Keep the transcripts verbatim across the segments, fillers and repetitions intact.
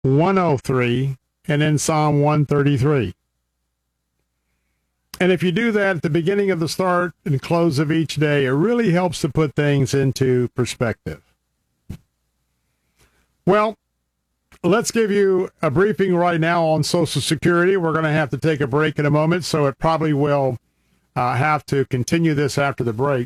one oh three, and then Psalm one thirty-three. And if you do that at the beginning of the start and close of each day, it really helps to put things into perspective. Well, let's give you a briefing right now on Social Security. We're going to have to take a break in a moment, so it probably will uh, have to continue this after the break.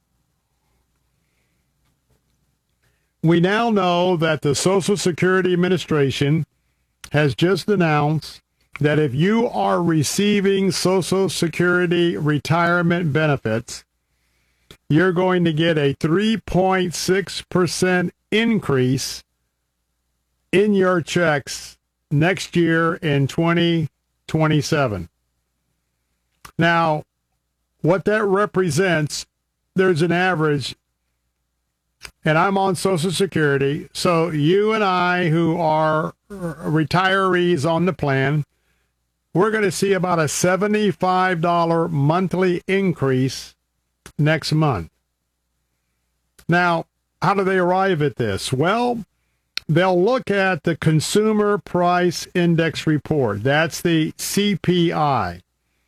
We now know that the Social Security Administration has just announced that if you are receiving Social Security retirement benefits, you're going to get a three point six percent increase in your checks next year in twenty twenty-seven. Now, what that represents, there's an average, and I'm on Social Security, so you and I who are retirees on the plan, we're going to see about a seventy-five dollars monthly increase next month. Now, how do they arrive at this? Well, they'll look at the Consumer Price Index report. That's the C P I.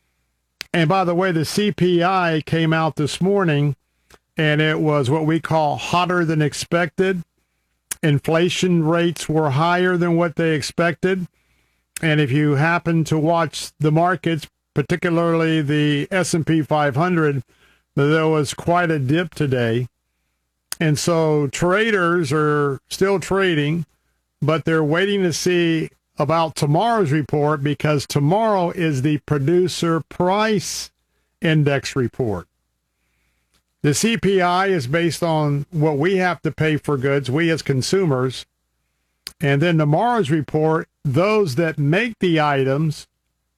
And by the way, the C P I came out this morning, and it was what we call hotter than expected. Inflation rates were higher than what they expected. And if you happen to watch the markets, particularly the S and P five hundred, there was quite a dip today. And so traders are still trading, but they're waiting to see about tomorrow's report, because tomorrow is the Producer Price Index report. The C P I is based on what we have to pay for goods, we as consumers. And then tomorrow's report, those that make the items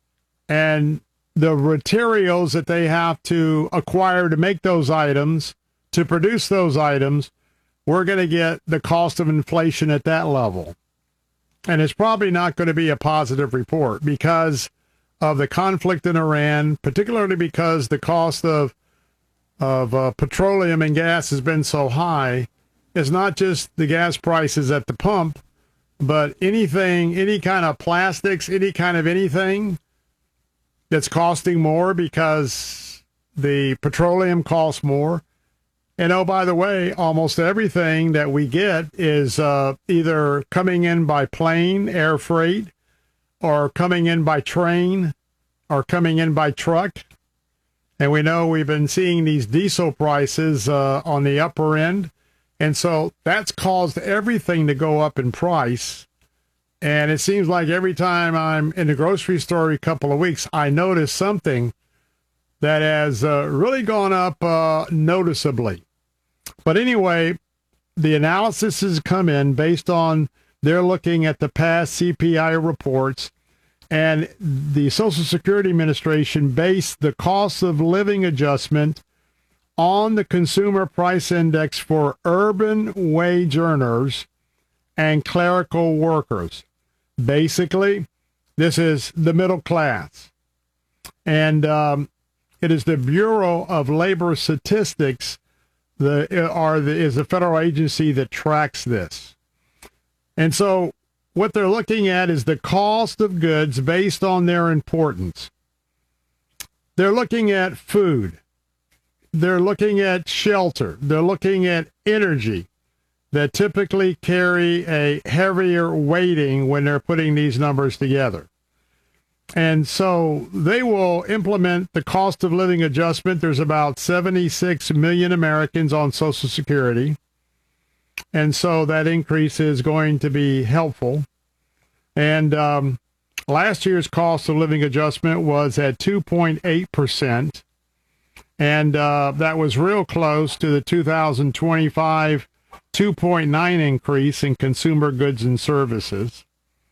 and the materials that they have to acquire to make those items, to produce those items, we're going to get the cost of inflation at that level. And it's probably not going to be a positive report because of the conflict in Iran, particularly because the cost of of uh, petroleum and gas has been so high. It's not just the gas prices at the pump, but anything, any kind of plastics, any kind of anything that's costing more because the petroleum costs more. And oh, by the way, almost everything that we get is uh, either coming in by plane, air freight, or coming in by train, or coming in by truck. And we know we've been seeing these diesel prices uh, on the upper end. And so that's caused everything to go up in price. And it seems like every time I'm in the grocery store a couple of weeks, I notice something that has uh, really gone up uh, noticeably. But anyway, the analysis has come in based on they're looking at the past C P I reports, and the Social Security Administration based the cost of living adjustment on the Consumer Price Index for urban wage earners and clerical workers. Basically, this is the middle class. And um, it is the Bureau of Labor Statistics the are the, is the federal agency that tracks this. And so what they're looking at is the cost of goods based on their importance. They're looking at food. They're looking at shelter. They're looking at energy that typically carry a heavier weighting when they're putting these numbers together. And so they will implement the cost of living adjustment. There's about seventy-six million Americans on Social Security. And so that increase is going to be helpful. And um, last year's cost of living adjustment was at two point eight percent. And uh, that was real close to the two thousand twenty-five two point nine increase in consumer goods and services.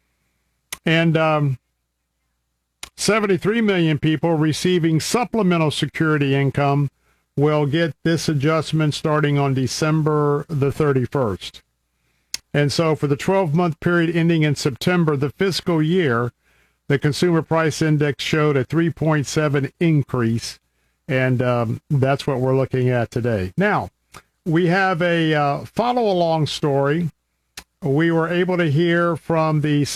And um, seventy-three million people receiving supplemental security income will get this adjustment starting on December the thirty-first. And so for the twelve-month period ending in September, the fiscal year, the Consumer Price Index showed a three point seven increase, and um, that's what we're looking at today. Now, we have a uh, follow-along story we were able to hear from the